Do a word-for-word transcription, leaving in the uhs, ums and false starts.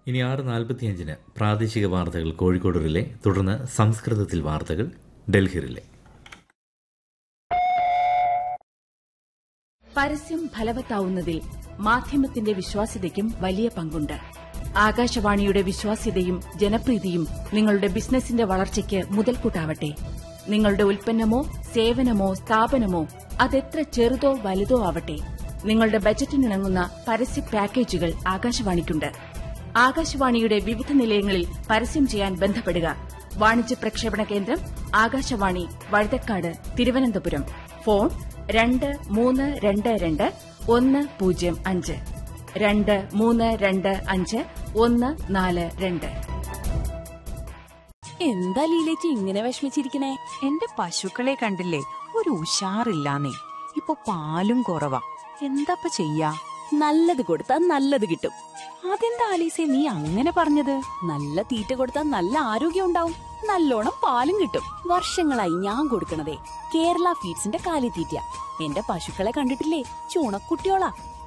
ഇനി ആറ് നാൽപ്പത്തിയഞ്ചിന് പ്രാദേശിക വാർത്തകൾ കോഴിക്കോട് റിലേ, തുടർന്ന് സംസ്കൃതത്തിൽ വാർത്തകൾ ഡൽഹി റിലേ. പരസ്യം ഫലവത്താവുന്നതിൽ മാധ്യമത്തിന്റെ വിശ്വാസ്യതയ്ക്കും വലിയ പങ്കുണ്ട്. ആകാശവാണിയുടെ വിശ്വാസ്യതയും ജനപ്രീതിയും നിങ്ങളുടെ ബിസിനസിന്റെ വളർച്ചയ്ക്ക് മുതൽക്കൂട്ടാവട്ടെ. നിങ്ങളുടെ ഉൽപ്പന്നമോ സേവനമോ സ്ഥാപനമോ അതെത്ര ചെറുതോ വലുതോ ആവട്ടെ, നിങ്ങളുടെ ബജറ്റിനിണങ്ങുന്ന പരസ്യ പാക്കേജുകൾ ആകാശവാണിക്കുണ്ട്. ആകാശവാണിയുടെ വിവിധ നിലയങ്ങളിൽ പരസ്യം ചെയ്യാൻ ബന്ധപ്പെടുക. വാണിജ്യ പ്രക്ഷേപണ കേന്ദ്രം ആകാശവാണി, വഴുതക്കാട്, തിരുവനന്തപുരം. ഫോൺ രണ്ട് മൂന്ന് രണ്ട് രണ്ട് ഒന്ന് പൂജ്യം അഞ്ച് രണ്ട് മൂന്ന് രണ്ട് അഞ്ച് ഒന്ന് നാല് രണ്ട്. എന്താ ലീലേച്ചി ഇങ്ങനെ വിഷമിച്ചിരിക്കണേ? എന്റെ പശുക്കളെ കണ്ടില്ലേ, ഒരു ഉഷാറില്ലാന്നേ. ഇപ്പൊ പാലും കുറവാ. എന്താപ്പ ചെയ്യാ? നല്ലത് കൊടുത്താ നല്ലത് കിട്ടും. അതെന്താ ആലീസേ നീ അങ്ങനെ പറഞ്ഞത്? നല്ല തീറ്റ കൊടുത്താൽ നല്ല ആരോഗ്യം ഉണ്ടാവും, നല്ലോണം പാലും കിട്ടും. വർഷങ്ങളായി ഞാൻ കൊടുക്കണതേ കേരള ഫീഡ്സിന്റെ കാലിത്തീറ്റ. എന്റെ പശുക്കളെ കണ്ടിട്ടില്ലേ, ചൂണക്കുട്ടിയോളാ.